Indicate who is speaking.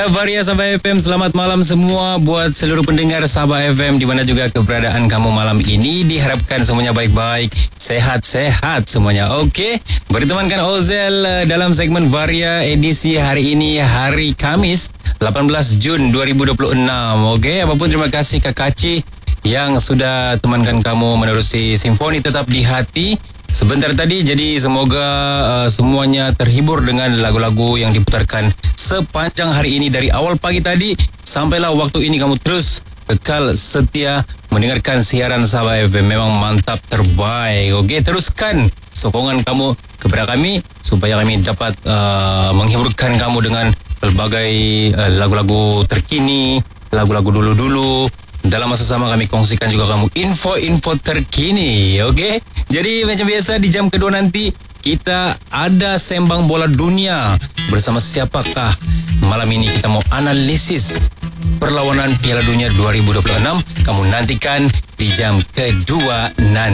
Speaker 1: Varia Sabah FM, selamat malam semua buat seluruh pendengar Sabah FM di mana juga keberadaan kamu malam ini. Diharapkan semuanya baik-baik, sehat-sehat semuanya. Okey, bertemankan Ozel dalam segmen Varia edisi hari ini, hari Kamis 18 Jun 2026. Okey, apapun terima kasih Kak Kaci yang sudah temankan kamu menerusi Simfoni Tetap di Hati sebentar tadi. Jadi semoga semuanya terhibur dengan lagu-lagu yang diputarkan sepanjang hari ini dari awal pagi tadi sampailah waktu ini. Kamu terus kekal setia mendengarkan siaran Sabah FM. Memang mantap, terbaik. Okey, teruskan sokongan kamu kepada kami supaya kami dapat menghiburkan kamu dengan pelbagai lagu-lagu terkini, lagu-lagu dulu-dulu. Dalam masa sama kami kongsikan juga kamu info-info terkini. Okey, jadi macam biasa di jam kedua nanti kita ada sembang bola dunia. Bersama siapakah? Malam ini kita mau analisis perlawanan Piala Dunia 2026. Kamu nantikan di jam kedua nanti.